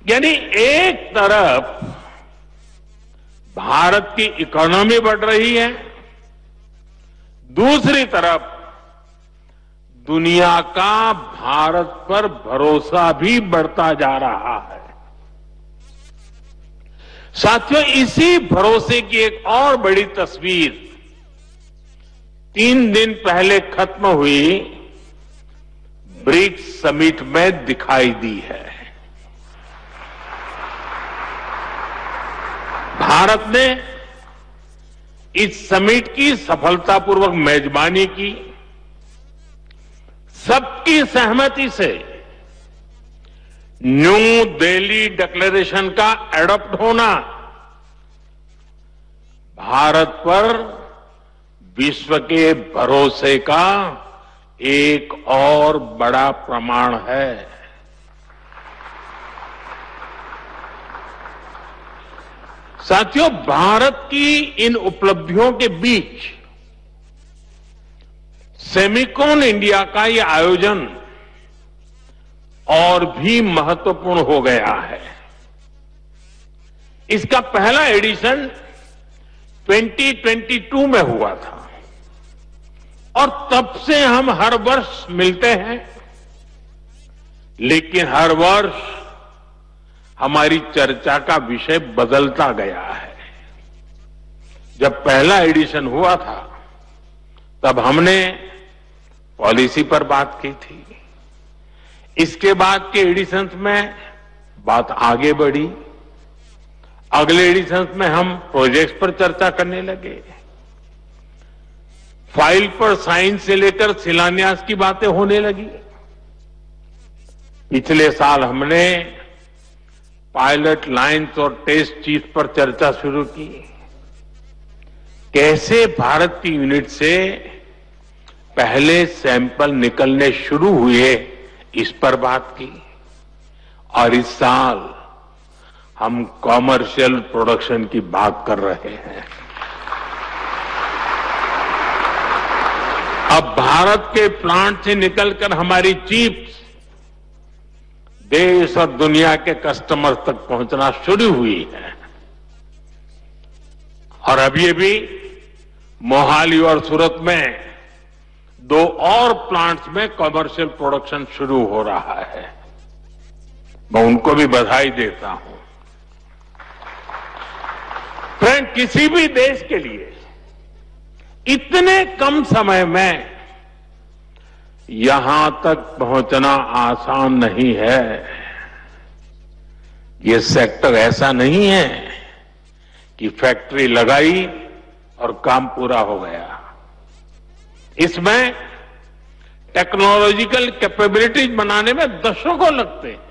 यानी एक तरफ भारत की इकोनॉमी बढ़ रही है, दूसरी तरफ दुनिया का भारत पर भरोसा भी बढ़ता जा रहा है। साथियों, इसी भरोसे की एक और बड़ी तस्वीर 3 दिन पहले खत्म हुई ब्रिक्स समिट में दिखाई दी है। भारत ने इस समिट की सफलतापूर्वक मेजबानी की। सबकी सहमति से न्यू दिल्ली डिक्लेरेशन का एडॉप्ट होना भारत पर विश्व के भरोसे का एक और बड़ा प्रमाण है। साथियों, भारत की इन उपलब्धियों के बीच सेमिकॉन इंडिया का ये आयोजन और भी महत्वपूर्ण हो गया है। इसका पहला एडिशन 2022 में हुआ था और तब से हम हर वर्ष मिलते हैं, लेकिन हर वर्ष हमारी चर्चा का विषय बदलता गया है। जब पहला एडिशन हुआ था तब हमने पॉलिसी पर बात की थी। इसके बाद के एडिशंस में बात आगे बढ़ी। अगले एडिशंस में हम प्रोजेक्ट्स पर चर्चा करने लगे। फाइल पर साइन से लेकर शिलान्यास की बातें होने लगी। पिछले साल हमने पायलट लाइन्स और टेस्ट चीफ पर चर्चा शुरू की। कैसे भारत की यूनिट से पहले सैंपल निकलने शुरू हुए, इस पर बात की। और इस साल हम कॉमर्शियल प्रोडक्शन की बात कर रहे हैं। अब भारत के प्लांट से निकलकर हमारी चिप्स देश और दुनिया के कस्टमर्स तक पहुंचना शुरू हुई है। और अभी भी मोहाली और सूरत में 2 और प्लांट्स में कॉमर्शियल प्रोडक्शन शुरू हो रहा है। मैं उनको भी बधाई देता हूं। फ्रेंड, किसी भी देश के लिए इतने कम समय में यहां तक पहुंचना आसान नहीं है। ये सेक्टर ऐसा नहीं है कि फैक्ट्री लगाई और काम पूरा हो गया। इसमें टेक्नोलॉजिकल कैपेबिलिटीज बनाने में दशकों लगते हैं।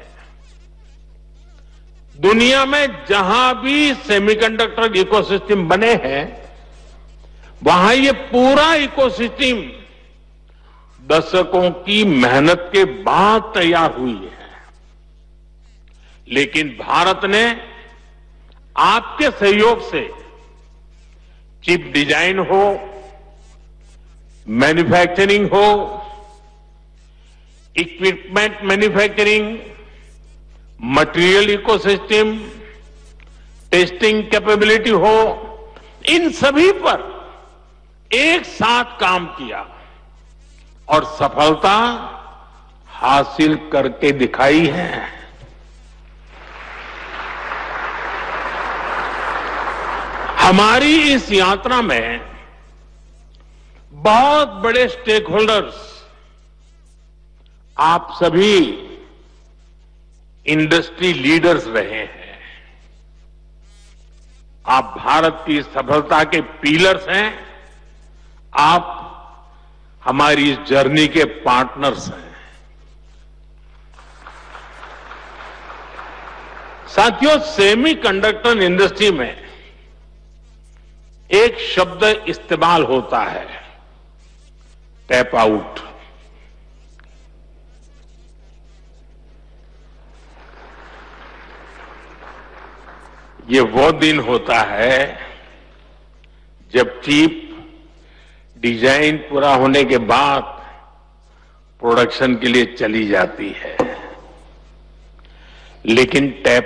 दुनिया में जहां भी सेमीकंडक्टर इकोसिस्टम बने हैं, वहां ये पूरा इकोसिस्टम दशकों की मेहनत के बाद तैयार हुई है। लेकिन भारत ने आपके सहयोग से चिप डिजाइन हो, मैन्युफैक्चरिंग हो, equipment manufacturing, material ecosystem, testing capability हो, इन सभी पर एक साथ काम किया और सफलता हासिल करके दिखाई है। हमारी इस यात्रा में बहुत बड़े स्टेक होल्डर्स, आप सभी इंडस्ट्री लीडर्स रहे हैं। आप भारत की सफलता के पिलर्स हैं। आप हमारी इस जर्नी के पार्टनर्स हैं। साथियों, सेमीकंडक्टर इंडस्ट्री में एक शब्द इस्तेमाल होता है, टैप आउट। ये वो दिन होता है जब चिप डिजाइन पूरा होने के बाद प्रोडक्शन के लिए चली जाती है, लेकिन टैप